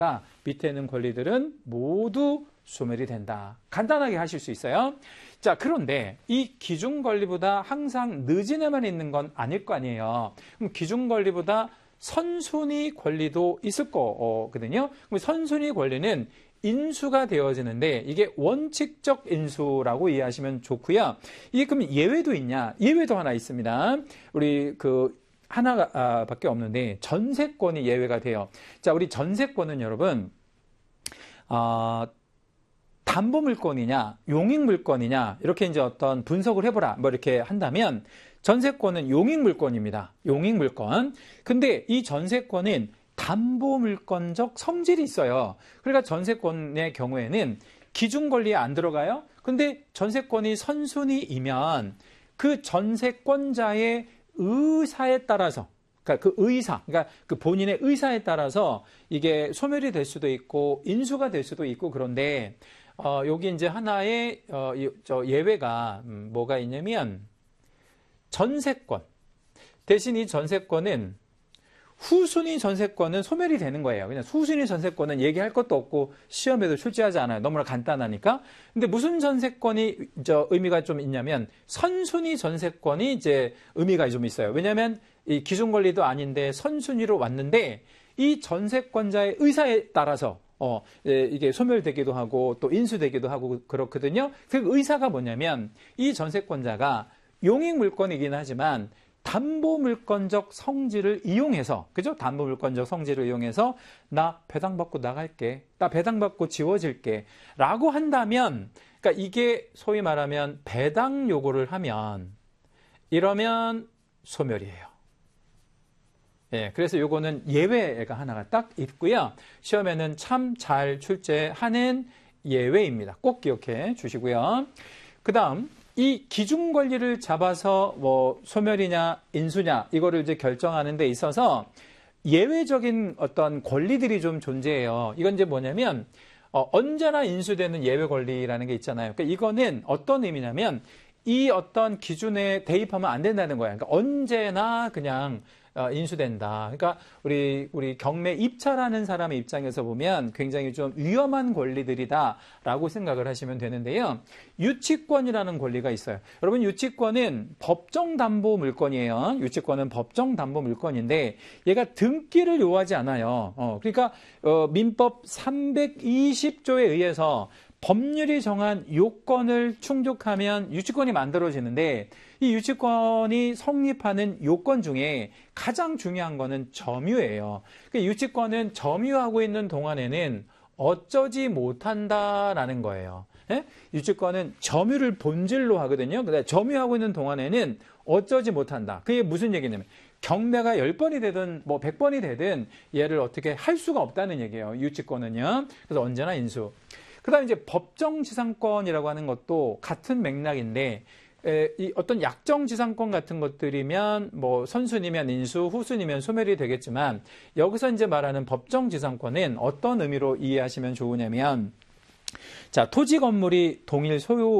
밑에 있는 권리들은 모두 소멸이 된다. 간단하게 하실 수 있어요. 자, 그런데 이 기준 권리보다 항상 늦은 애만 있는 건 아닐 거 아니에요. 그럼 기준 권리보다 선순위 권리도 있을 거거든요. 그럼 선순위 권리는 인수가 되어지는데 이게 원칙적 인수라고 이해하시면 좋고요. 이게 그럼 예외도 있냐? 예외도 하나 있습니다. 우리 하나밖에 없는데 전세권이 예외가 돼요. 자, 우리 전세권은 여러분 담보물권이냐 용익물권이냐 이렇게 이제 어떤 분석을 해보라 뭐 이렇게 한다면 전세권은 용익물권입니다. 용익물권. 근데 이 전세권은 담보물권적 성질이 있어요. 그러니까 전세권의 경우에는 기준권리에 안 들어가요. 근데 전세권이 선순위이면 그 전세권자의 의사에 따라서, 그러니까 그 본인의 의사에 따라서 이게 소멸이 될 수도 있고 인수가 될 수도 있고 그런데 여기 이제 하나의 예외가 뭐가 있냐면 전세권 대신 이 전세권은 후순위 전세권은 소멸이 되는 거예요. 그냥 후순위 전세권은 얘기할 것도 없고 시험에도 출제하지 않아요. 너무나 간단하니까. 근데 무슨 전세권이 의미가 좀 있냐면 선순위 전세권이 이제 의미가 좀 있어요. 왜냐하면 이 기준 권리도 아닌데 선순위로 왔는데 이 전세권자의 의사에 따라서 이게 소멸되기도 하고 또 인수되기도 하고 그렇거든요. 그 의사가 뭐냐면 이 전세권자가 용익물권이긴 하지만 담보물권적 성질을 이용해서, 그죠? 담보물권적 성질을 이용해서 나 배당받고 나갈게. 나 배당받고 지워질게. 라고 한다면, 그러니까 이게 소위 말하면 배당 요구를 하면 이러면 소멸이에요. 예, 그래서 요거는 예외가 하나가 딱 있고요. 시험에는 참 잘 출제하는 예외입니다. 꼭 기억해 주시고요. 그 다음, 이 기준 권리를 잡아서 뭐 소멸이냐 인수냐 이거를 이제 결정하는 데 있어서 예외적인 어떤 권리들이 좀 존재해요. 이건 이제 뭐냐면 언제나 인수되는 예외 권리라는 게 있잖아요. 그러니까 이거는 어떤 의미냐면 이 어떤 기준에 대입하면 안 된다는 거예요. 그러니까 언제나 그냥 인수된다. 그러니까 우리 경매 입찰하는 사람의 입장에서 보면 굉장히 좀 위험한 권리들이다라고 생각을 하시면 되는데요. 유치권이라는 권리가 있어요. 여러분 유치권은 법정 담보 물권이에요. 유치권은 법정 담보 물권인데 얘가 등기를 요하지 않아요. 그러니까 민법 320조에 의해서 법률이 정한 요건을 충족하면 유치권이 만들어지는데 이 유치권이 성립하는 요건 중에 가장 중요한 거는 점유예요. 유치권은 점유하고 있는 동안에는 어쩌지 못한다라는 거예요. 예? 유치권은 점유를 본질로 하거든요. 근데 점유하고 있는 동안에는 어쩌지 못한다. 그게 무슨 얘기냐면 경매가 10번이 되든 뭐 100번이 되든 얘를 어떻게 할 수가 없다는 얘기예요. 유치권은요. 그래서 언제나 인수. 그다음에 이제 법정지상권이라고 하는 것도 같은 맥락인데 이 어떤 약정지상권 같은 것들이면 뭐 선순위면 인수, 후순위면 소멸이 되겠지만 여기서 이제 말하는 법정지상권은 어떤 의미로 이해하시면 좋으냐면 자, 토지 건물이 동일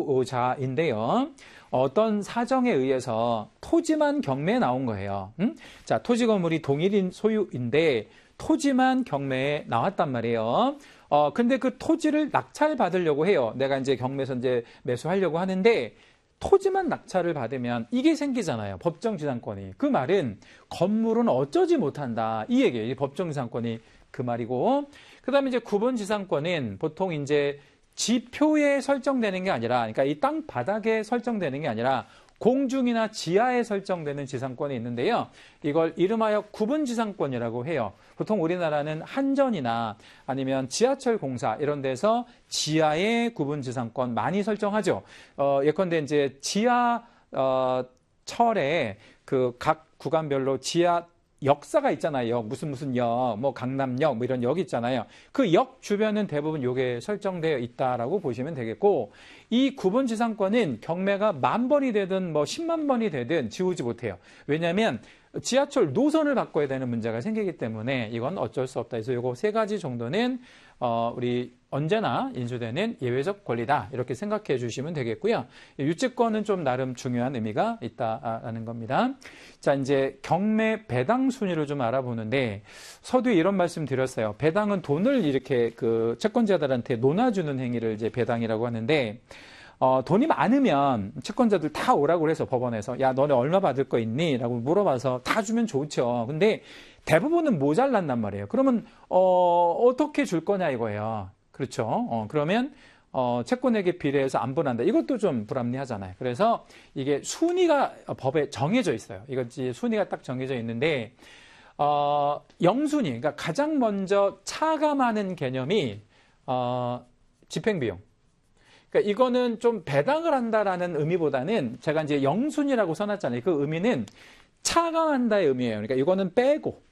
소유자인데요. 어떤 사정에 의해서 토지만 경매에 나온 거예요. 자, 토지 건물이 동일인 소유인데 토지만 경매에 나왔단 말이에요. 근데 그 토지를 낙찰 받으려고 해요. 내가 이제 경매에서 이제 매수하려고 하는데 토지만 낙찰을 받으면 이게 생기잖아요. 법정지상권이. 그 말은 건물은 어쩌지 못한다. 이 얘기예요. 이 법정지상권이 그 말이고. 그 다음에 이제 구분지상권은 보통 이제 지표에 설정되는 게 아니라, 그러니까 이 땅 바닥에 설정되는 게 아니라 공중이나 지하에 설정되는 지상권이 있는데요. 이걸 이름하여 구분지상권이라고 해요. 보통 우리나라는 한전이나 아니면 지하철 공사 이런 데서 지하의 구분지상권 많이 설정하죠. 예컨대 이제 지하철에 그 각 구간별로 지하 역사가 있잖아요. 무슨 역, 뭐 강남역, 뭐 이런 역이 있잖아요. 그 역 주변은 대부분 요게 설정되어 있다라고 보시면 되겠고, 이 구분지상권은 경매가 10,000번이 되든 뭐 10만 번이 되든 지우지 못해요. 왜냐하면 지하철 노선을 바꿔야 되는 문제가 생기기 때문에 이건 어쩔 수 없다. 그래서 요거 3가지 정도는 우리 언제나 인수되는 예외적 권리다. 이렇게 생각해 주시면 되겠고요. 유치권은 좀 나름 중요한 의미가 있다라는 겁니다. 자, 이제 경매 배당 순위를 좀 알아보는데 서두에 이런 말씀 드렸어요. 배당은 돈을 이렇게 그 채권자들한테 논아주는 행위를 이제 배당이라고 하는데 돈이 많으면 채권자들 다 오라고 해서 법원에서 야, 너네 얼마 받을 거 있니? 라고 물어봐서 다 주면 좋죠. 근데 대부분은 모자란단 말이에요. 그러면 어떻게 줄 거냐 이거예요. 그렇죠. 그러면 채권액에 비례해서 안 분한다. 이것도 좀 불합리하잖아요. 그래서 이게 순위가 법에 정해져 있어요. 이것이 순위가 딱 정해져 있는데 영순위, 그러니까 가장 먼저 차감하는 개념이 집행비용. 그러니까 이거는 좀 배당을 한다라는 의미보다는 제가 이제 영순위라고 써놨잖아요. 그 의미는 차감한다의 의미예요. 그러니까 이거는 빼고,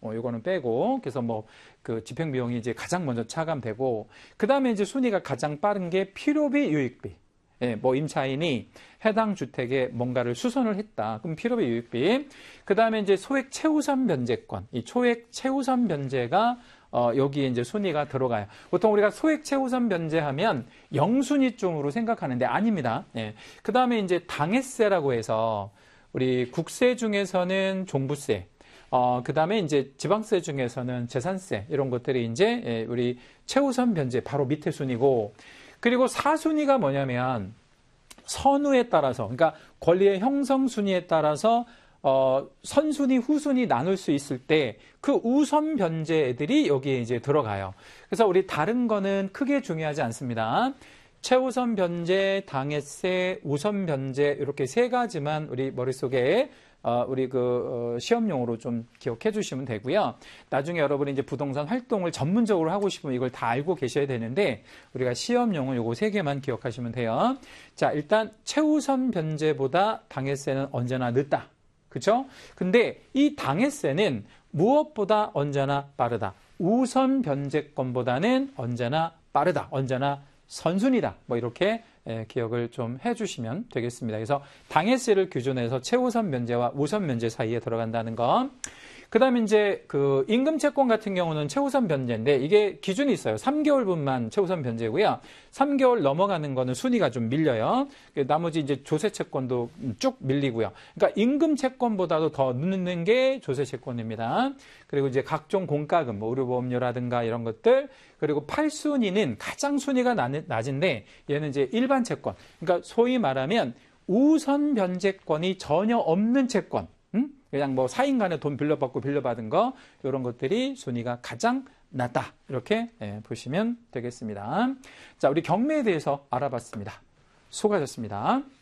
그래서 뭐 그 집행비용이 이제 가장 먼저 차감되고, 그 다음에 이제 순위가 가장 빠른 게 필요비, 유익비. 예, 뭐 임차인이 해당 주택에 뭔가를 수선을 했다. 그럼 필요비, 유익비. 그 다음에 이제 소액 최우선 변제권. 이 소액 최우선 변제가 여기에 이제 순위가 들어가요. 보통 우리가 소액 최우선 변제하면 영순위쯤으로 생각하는데 아닙니다. 예. 그 다음에 이제 당해세라고 해서 우리 국세 중에서는 종부세, 그 다음에 이제 지방세 중에서는 재산세, 이런 것들이 이제 우리 최우선 변제 바로 밑에 순위고, 그리고 4순위가 뭐냐면 선후에 따라서, 그러니까 권리의 형성 순위에 따라서 선순위, 후순위 나눌 수 있을 때 그 우선 변제들이 여기에 이제 들어가요. 그래서 우리 다른 거는 크게 중요하지 않습니다. 최우선 변제, 당해세, 우선 변제 이렇게 세 가지만 우리 머릿속에 우리 시험용으로 좀 기억해 주시면 되고요. 나중에 여러분이 이제 부동산 활동을 전문적으로 하고 싶으면 이걸 다 알고 계셔야 되는데 우리가 시험용은 요거 세 개만 기억하시면 돼요. 자, 일단 최우선 변제보다 당해세는 언제나 늦다. 그렇죠? 근데 이 당해세는 무엇보다 언제나 빠르다. 우선 변제권보다는 언제나 빠르다. 언제나 선순위다. 뭐 이렇게 기억을 좀 해주시면 되겠습니다. 그래서 당해세를 기준해서 최우선 변제와 우선 변제 사이에 들어간다는 거. 그 다음에 이제 그 임금채권 같은 경우는 최우선 변제인데 이게 기준이 있어요. 3개월분만 최우선 변제고요. 3개월 넘어가는 거는 순위가 좀 밀려요. 나머지 이제 조세채권도 쭉 밀리고요. 그러니까 임금채권보다도 더 늦는 게 조세채권입니다. 그리고 이제 각종 공과금, 뭐 의료보험료라든가 이런 것들, 그리고 8순위는 가장 순위가 낮은데 얘는 이제 일반 채권. 그러니까 소위 말하면 우선 변제권이 전혀 없는 채권. 그냥 뭐 사인 간에 돈 빌려받고 빌려받은 거 이런 것들이 순위가 가장 낮다. 이렇게 보시면 되겠습니다. 자, 우리 경매에 대해서 알아봤습니다. 수고하셨습니다.